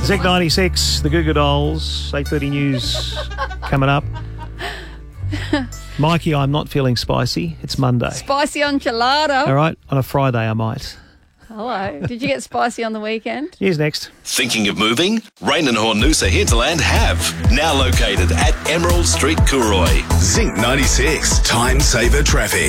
Zinc 96, the Goo Goo Dolls, 8:30 news coming up. Mikey, I'm not feeling spicy. It's Monday. Spicy enchilada. All right, on a Friday I might. Hello. Did you get spicy on the weekend? Here's next. Thinking of moving? Rain and Hornusa Hinterland have. Now located at Emerald Street, Cooroy. Zinc 96, time saver traffic.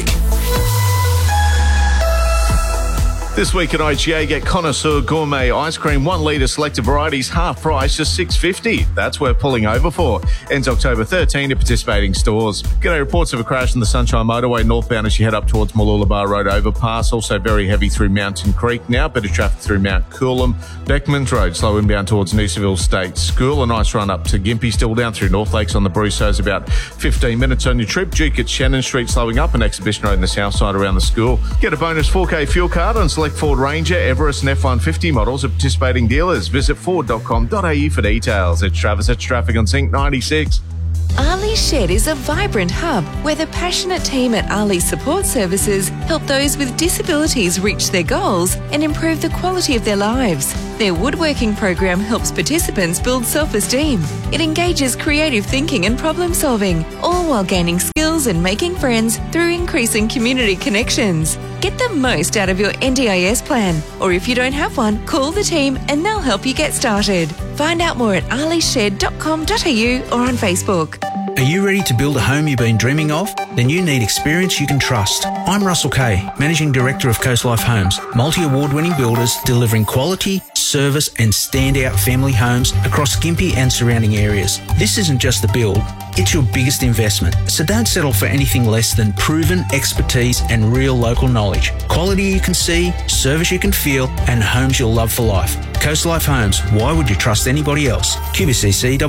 This week at IGA, get Connoisseur Gourmet Ice Cream, 1 litre selected varieties, half price, just $6.50. That's worth pulling over for. Ends October 13 at participating stores. G'day, reports of a crash in the Sunshine Motorway northbound as you head up towards Mooloolaba Road overpass. Also very heavy through Mountain Creek now. Better traffic through Mount Coolum. Beckmans Road, slow inbound towards Noosaville State School. A nice run up to Gympie, still down through North Lakes on the Bruceos, about 15 minutes on your trip. Duke at Shannon Street, slowing up, and Exhibition Road in the south side around the school. Get a bonus 4K fuel card on select Ford Ranger, Everest and F-150 models at participating dealers. Visit ford.com.au for details. It's Travis at Traffic on Zinc 96. Ali Shed is a vibrant hub where the passionate team at Ali Support Services help those with disabilities reach their goals and improve the quality of their lives. Their woodworking program helps participants build self-esteem. It engages creative thinking and problem solving, all while gaining skills and making friends through increasing community connections. Get the most out of your NDIS plan, or if you don't have one, call the team and they'll help you get started. Find out more at alished.com.au or on Facebook. Are you ready to build a home you've been dreaming of? Then you need experience you can trust. I'm Russell Kay, Managing Director of Coast Life Homes, multi-award-winning builders delivering quality, service and standout family homes across Gympie and surrounding areas. This isn't just the build, it's your biggest investment. So don't settle for anything less than proven expertise and real local knowledge. Quality you can see, service you can feel and homes you'll love for life. Coast Life Homes, why would you trust anybody else? QBCC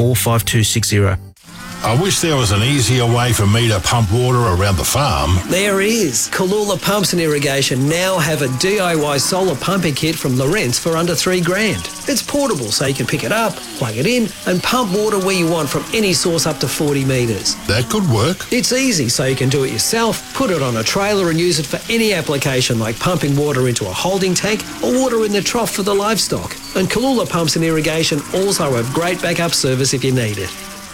1145260. I wish there was an easier way for me to pump water around the farm. There is. Kalula Pumps and Irrigation now have a DIY solar pumping kit from Lawrence for under $3,000. It's portable, so you can pick it up, plug it in, and pump water where you want from any source up to 40 metres. That could work. It's easy, so you can do it yourself, put it on a trailer and use it for any application like pumping water into a holding tank or water in the trough for the livestock. And Kalula Pumps and Irrigation also have great backup service if you need it.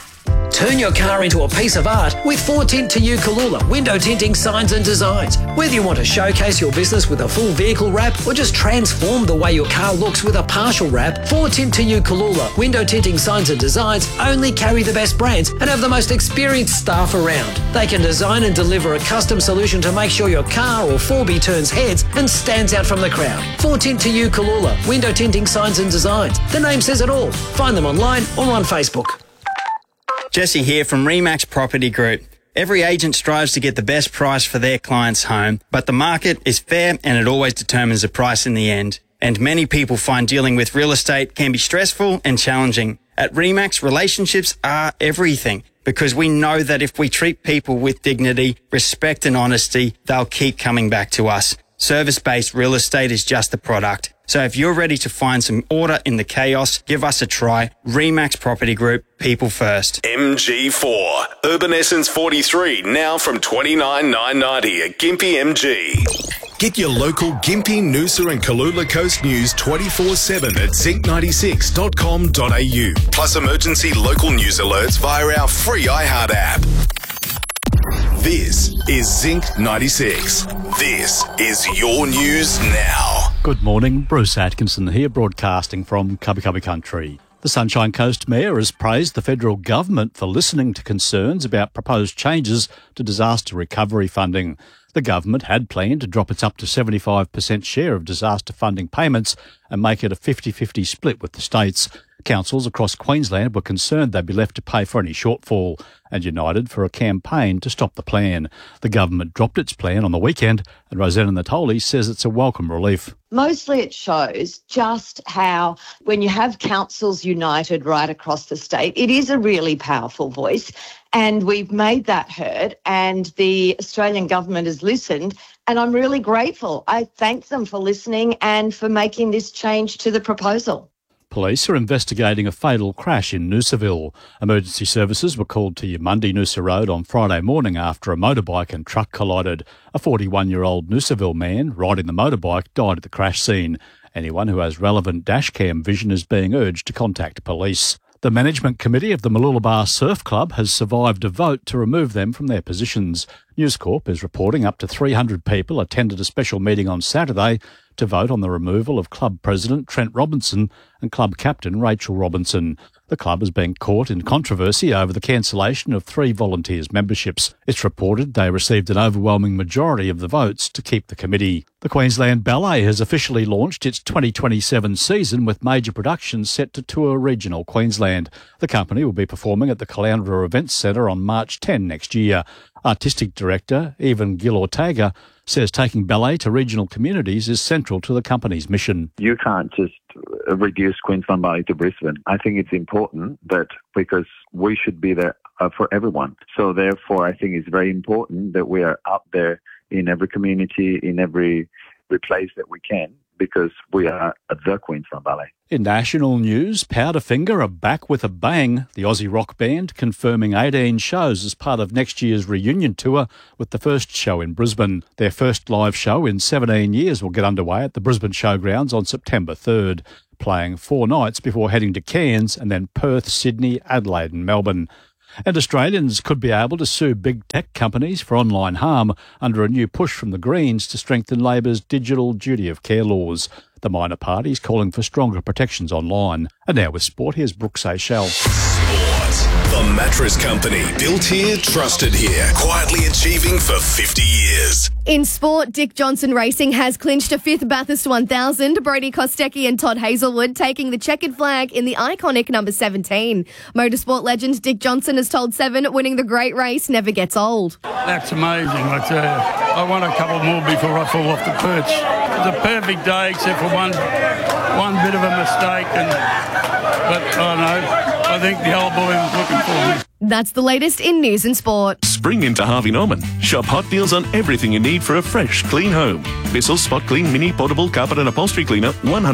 Turn your car into a piece of art with 4Tint to You Kalula window tinting signs and designs. Whether you want to showcase your business with a full vehicle wrap or just transform the way your car looks with a partial wrap, 4Tint to You Kalula window tinting signs and designs only carry the best brands and have the most experienced staff around. They can design and deliver a custom solution to make sure your car or 4B turns heads and stands out from the crowd. 4Tint to You Kalula window tinting signs and designs. The name says it all. Find them online or on Facebook. Jesse here from Remax Property Group. Every agent strives to get the best price for their client's home, but the market is fair and it always determines the price in the end. And many people find dealing with real estate can be stressful and challenging. At Remax, relationships are everything because we know that if we treat people with dignity, respect and honesty, they'll keep coming back to us. Service-based real estate is just a product. So if you're ready to find some order in the chaos, give us a try. Remax Property Group, people first. MG4, Urban Essence 43, now from $29,990 at Gympie MG. Get your local Gympie, Noosa and Kalula Coast news 24/7 at zinc96.com.au. Plus emergency local news alerts via our free iHeart app. This is Zinc 96. This is your news now. Good morning, Bruce Atkinson here, broadcasting from Cubby Cubby Country. The Sunshine Coast Mayor has praised the federal government for listening to concerns about proposed changes to disaster recovery funding. The government had planned to drop its up to 75% share of disaster funding payments and make it a 50-50 split with the states. Councils across Queensland were concerned they'd be left to pay for any shortfall and united for a campaign to stop the plan. The government dropped its plan on the weekend and Rosanna Natoli says it's a welcome relief. Mostly it shows just how when you have councils united right across the state, it is a really powerful voice and we've made that heard and the Australian government has listened and I'm really grateful. I thank them for listening and for making this change to the proposal. Police are investigating a fatal crash in Noosaville. Emergency services were called to Yamundi Noosa Road on Friday morning after a motorbike and truck collided. A 41-year-old Noosaville man riding the motorbike died at the crash scene. Anyone who has relevant dashcam vision is being urged to contact police. The management committee of the Mooloolaba Surf Club has survived a vote to remove them from their positions. News Corp is reporting up to 300 people attended a special meeting on Saturday to vote on the removal of club president Trent Robinson and club captain Rachel Robinson. The club has been caught in controversy over the cancellation of 3 volunteers' memberships. It's reported they received an overwhelming majority of the votes to keep the committee. The Queensland Ballet has officially launched its 2027 season with major productions set to tour regional Queensland. The company will be performing at the Caloundra Events Centre on March 10 next year. Artistic Director Evan Gil-Ortega says taking ballet to regional communities is central to the company's mission. You can't just reduce Queensland Ballet to Brisbane. I think it's important that because we should be there for everyone. So therefore, I think it's very important that we are out there in every community, in every place that we can, because we are the Queensland Ballet. In national news, Powderfinger are back with a bang. The Aussie rock band confirming 18 shows as part of next year's reunion tour, with the first show in Brisbane. Their first live show in 17 years will get underway at the Brisbane Showgrounds on September 3rd, playing 4 nights before heading to Cairns and then Perth, Sydney, Adelaide and Melbourne. And Australians could be able to sue big tech companies for online harm under a new push from the Greens to strengthen Labor's digital duty of care laws. The minor party is calling for stronger protections online. And now with sport, here's Brooke Seychelles. The Mattress Company. Built here, trusted here. Quietly achieving for 50 years. In sport, Dick Johnson Racing has clinched a 5th Bathurst 1000. Brody Kostecki and Todd Hazelwood taking the checkered flag in the iconic number 17. Motorsport legend Dick Johnson has told Seven winning the great race never gets old. That's amazing, I tell you. I want a couple more before I fall off the perch. It was a perfect day except for one bit of a mistake. But I don't know. I think the old boy was looking for me. That's the latest in news and sport. Spring into Harvey Norman. Shop hot deals on everything you need for a fresh, clean home. Bissell Spot Clean Mini Portable Carpet and Upholstery Cleaner,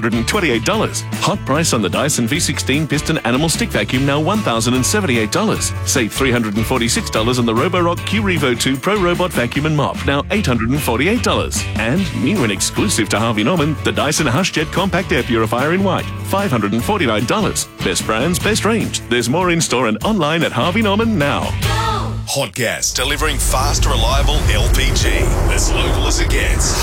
$128. Hot price on the Dyson V16 Piston Animal Stick Vacuum, now $1,078. Save $346 on the Roborock Q-Revo 2 Pro Robot Vacuum and Mop, now $848. And, new and exclusive to Harvey Norman, the Dyson HushJet Compact Air Purifier in white, $549. Best brands, best range. There's more in-store and online at Harvey Norman now. Hot Gas, delivering fast, reliable LPG. As local as it gets.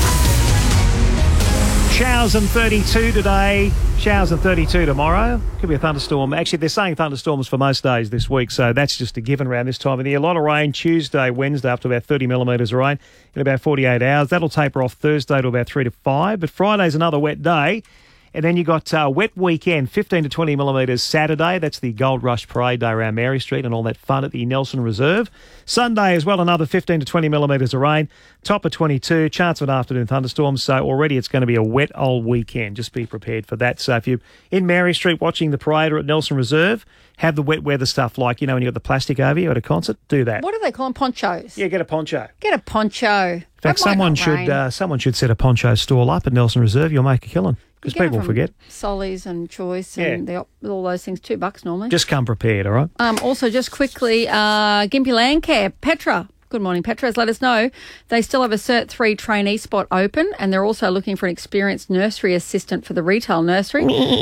Showers and 32 today. Showers and 32 tomorrow. Could be a thunderstorm. Actually, they're saying thunderstorms for most days this week, so that's just a given around this time of the year. A lot of rain Tuesday, Wednesday, up to about 30 millimetres of rain in about 48 hours. That'll taper off Thursday to about 3 to 5, but Friday's another wet day. And then you got wet weekend, 15 to 20 millimetres Saturday. That's the Gold Rush Parade Day around Mary Street and all that fun at the Nelson Reserve. Sunday as well, another 15 to 20 millimetres of rain. Top of 22, chance of an afternoon thunderstorm. So already it's going to be a wet old weekend. Just be prepared for that. So if you're in Mary Street watching the parade or at Nelson Reserve, have the wet weather stuff like, when you got the plastic over you at a concert, do that. What do they call them? Ponchos? Yeah, get a poncho. Get a poncho. In fact, someone should set a poncho stall up at Nelson Reserve. You'll make a killing. Because people forget. Solly's and Choice and all those things, $2 normally. Just come prepared, all right? Also, just quickly, Gympie Landcare, Petra. Good morning, Petra. Has let us know they still have a Cert 3 trainee spot open, and they're also looking for an experienced nursery assistant for the retail nursery.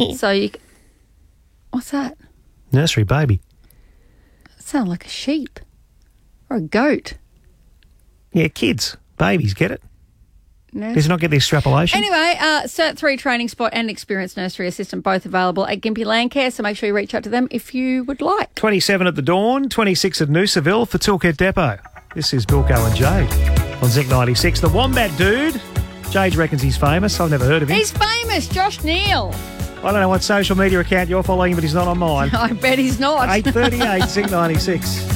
What's that? Nursery baby. That sounds like a sheep or a goat. Yeah, kids, babies, get it? Does it not get the extrapolation? Anyway, Cert 3 training spot and experienced nursery assistant both available at Gympie Landcare, so make sure you reach out to them if you would like. 27 at the Dawn, 26 at Noosaville for Toolkit Depot. This is Bilko and Jade on Zinc 96. The Wombat Dude. Jade reckons he's famous. I've never heard of him. He's famous, Josh Neal. I don't know what social media account you're following, but he's not on mine. I bet he's not. 8:38, Zinc 96.